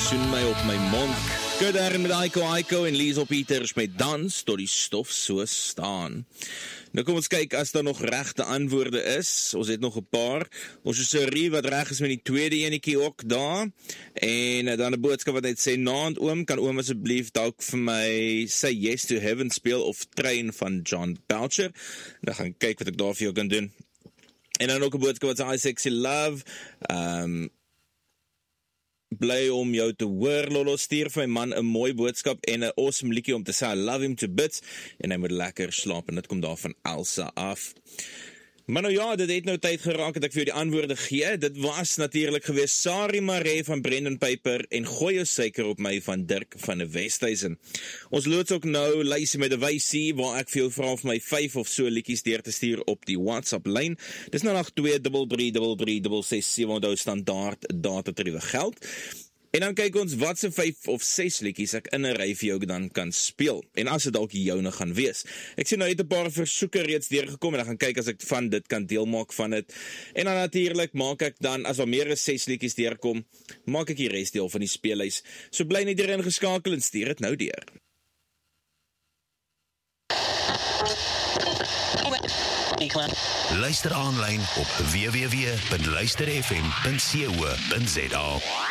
soen my op my mond. Kudder met Aiko en Liesel Pieters met dans tot die stof so staan. Nou kom ons kyk as daar nog regte antwoorde is. Ons het nog 'n paar. Ons is 'n rie wat reg is met die tweede enetjie ook daar. En dan 'n boodskap wat net sê, naand oom, kan oom asseblief dalk vir my Say Yes to Heaven speel of Train van John Belcher. Dan gaan kyk wat ek daar vir jou kan doen. En dan ook 'n boodskap wat sê, I Sexy Love. Bly om jou te hoor, Lolo, stuur vir my man 'n mooi boodskap en 'n awesome liedjie om te sê I love him to bits en hy moet lekker slaap en dit kom daar van Elsa af. Maar nou ja, dit het nou tyd geraak dat ek vir jou die antwoorde gee. Dit was natuurlik gewees Sari Maree van Brendan Piper en Gooi jou suiker op my van Dirk van die Westhuizen. Ons loods ook nou lysie met 'n wysie waar ek vir jou vra vir my 5 of so liedjies deur te stuur op die WhatsApp lyn. Dis nou nog 2333367, onthou standaard datatariewe geld. En dan kyk ons wat se 5 of 6 liedjies ek in 'n ry vir jou dan kan speel. En as dit dalk joune gaan wees. Ek sien nou het 'n paar versoeke reeds deurgekom en dan gaan kyk as ek van dit kan deel maak van dit. En dan natuurlik maak ek dan, as daar meer as 6 liedjies deurkom, maak ek die res deel van die speellys. So bly net hierin geskakel en stuur dit nou deur. Luister aanlyn op www.luisterfm.co.za.